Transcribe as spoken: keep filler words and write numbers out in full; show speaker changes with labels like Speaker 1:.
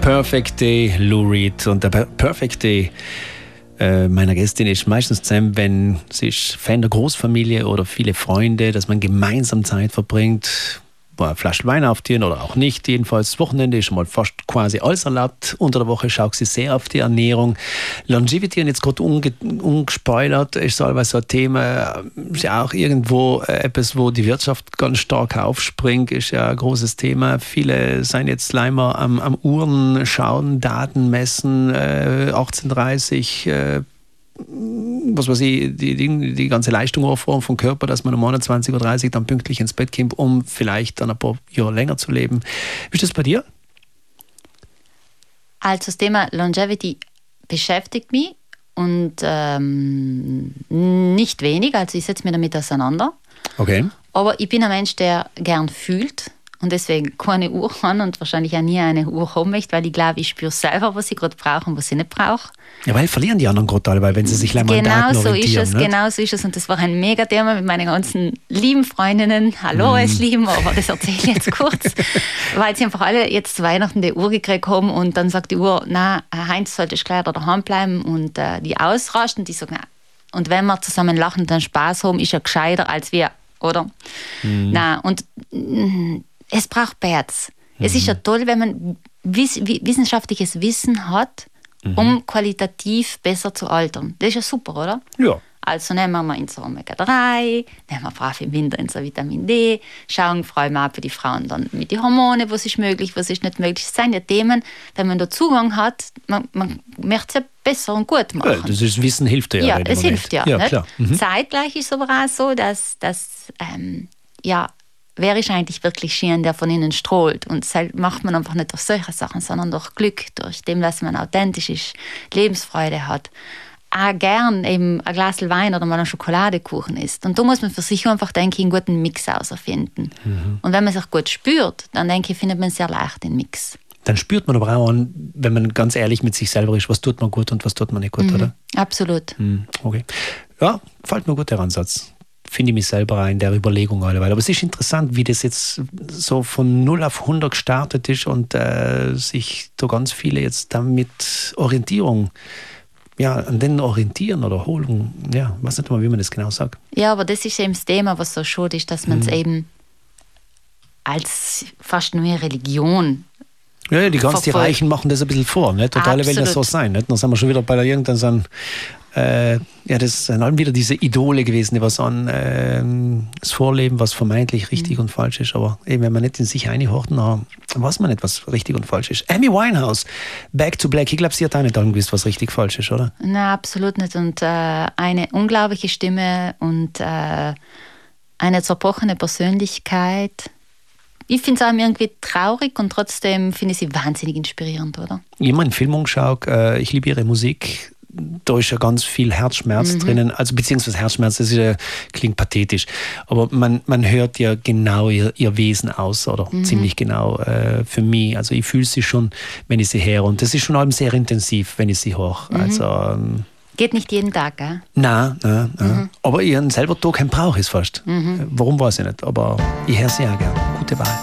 Speaker 1: Perfect Day, Lou Reed. Und der Perfect Day äh, meiner Gästin ist meistens zusammen, wenn sie ist Fan der Großfamilie oder viele Freunde, dass man gemeinsam Zeit verbringt. Eine Flasche Wein auftieren oder auch nicht. Jedenfalls das Wochenende ist schon mal fast quasi alles erlaubt. Unter der Woche schaut sie sehr auf die Ernährung. Longevity, und jetzt gerade unge ungespoilert, ist teilweise so ein Thema, ist ja auch irgendwo etwas, wo die Wirtschaft ganz stark aufspringt, ist ja ein großes Thema. Viele sind jetzt leider am, am Uhren schauen, Daten messen, äh, achtzehnhundertdreißig, äh, was weiß ich, die, die, die ganze Leistung aufbauen vom Körper, dass man um neunundzwanzig Uhr dreißig dann pünktlich ins Bett kommt, um vielleicht dann ein paar Jahre länger zu leben. Wie ist das bei dir?
Speaker 2: Also das Thema Longevity beschäftigt mich und ähm, nicht wenig, also ich setze mich damit auseinander.
Speaker 1: Okay.
Speaker 2: Aber ich bin ein Mensch, der gern fühlt und deswegen keine Uhr haben und wahrscheinlich auch nie eine Uhr haben möchte, weil ich glaube, ich spüre selber, was ich gerade brauche und was ich nicht brauche.
Speaker 1: Ja, weil verlieren die anderen gerade alle, weil wenn sie sich leider
Speaker 2: genau
Speaker 1: an Daten
Speaker 2: so
Speaker 1: orientieren.
Speaker 2: Ist es,
Speaker 1: ne?
Speaker 2: Genau so ist es und das war ein Mega-Thema mit meinen ganzen lieben Freundinnen. Hallo, mm. es lieben, aber das erzähle ich jetzt kurz. Weil sie einfach alle jetzt zu Weihnachten die Uhr gekriegt haben und dann sagt die Uhr, na, Heinz, solltest gleich daheim bleiben und äh, die ausrasten und die sagen, na, und wenn wir zusammen lachen und dann Spaß haben, ist er gescheiter als wir, oder? Mm. Na, und mm, es braucht Bärts. Mm. Es ist ja toll, wenn man wiss wissenschaftliches Wissen hat, Mhm. um qualitativ besser zu altern. Das ist ja super, oder?
Speaker 1: Ja.
Speaker 2: Also nehmen wir mal unser Omega drei, nehmen wir brav im Winter unser Vitamin D, schauen vor allem auch für die Frauen dann mit den Hormonen, was ist möglich, was ist nicht möglich. Das sind ja Themen, wenn man da Zugang hat, man, man möchte es ja besser und gut machen.
Speaker 1: Ja, das ist, Wissen hilft ja.
Speaker 2: Ja, es hilft ja.
Speaker 1: ja
Speaker 2: nicht?
Speaker 1: Klar. Mhm.
Speaker 2: Zeitgleich ist es aber auch so, dass, dass ähm, ja, wer ist eigentlich wirklich schön, der von innen strahlt. Und das macht man einfach nicht durch solche Sachen, sondern durch Glück, durch dem, dass man authentisch ist, Lebensfreude hat. Auch gern eben ein Glas Wein oder mal einen Schokoladekuchen isst. Und da muss man für sich einfach, denke ich, einen guten Mix herausfinden. Mhm. Und wenn man sich gut spürt, dann denke ich, findet man sehr leicht den Mix. Dann
Speaker 1: spürt man aber auch an, wenn man ganz ehrlich mit sich selber ist, was tut man gut und was tut man nicht gut,
Speaker 2: mhm.
Speaker 1: oder?
Speaker 2: Absolut.
Speaker 1: Mhm. Okay. Ja, gefällt mir gut der Ansatz. Finde ich mich selber in der Überlegung alleweil. Aber es ist interessant, wie das jetzt so von null auf hundert gestartet ist und äh, sich da ganz viele jetzt damit Orientierung, ja, an den orientieren oder holen. Ja, weiß nicht mal, wie man das genau sagt.
Speaker 2: Ja, aber das ist eben das Thema, was so schade ist, dass man es mhm. eben als fast nur eine Religion
Speaker 1: Ja, ja, die ganz die Reichen machen das ein bisschen vor. Nicht? Und alle wollen das so sein. Nicht? Dann sind wir schon wieder bei irgendeinem so Äh, ja, das sind dann wieder diese Idole gewesen, die was an äh, das Vorleben, was vermeintlich richtig mhm. und falsch ist. Aber eben, wenn man nicht in sich einhört, dann weiß man nicht, was richtig und falsch ist. Amy Winehouse, Back to Black. Ich glaube, sie hat auch nicht dann gewusst, was richtig falsch ist, oder?
Speaker 2: Nein, absolut nicht. Und äh, eine unglaubliche Stimme und äh, eine zerbrochene Persönlichkeit. Ich finde es auch irgendwie traurig und trotzdem finde ich sie wahnsinnig inspirierend, oder?
Speaker 1: Ich habe einen Film angeschaut, äh, ich liebe ihre Musik. Da ist ja ganz viel Herzschmerz mhm. drinnen, also beziehungsweise Herzschmerz, das ist ja, klingt pathetisch, aber man, man hört ja genau ihr, ihr Wesen aus, oder mhm. ziemlich genau äh, für mich. Also ich fühle sie schon, wenn ich sie höre, und das ist schon allem sehr intensiv, wenn ich sie höre. Mhm. Also, ähm,
Speaker 2: geht nicht jeden Tag, gell?
Speaker 1: Nein, nein, nein. Mhm. Aber ihren selber Tag kein Brauch ist fast. Mhm. Warum weiß ich nicht, aber ich höre sie auch gerne. Gute Wahl.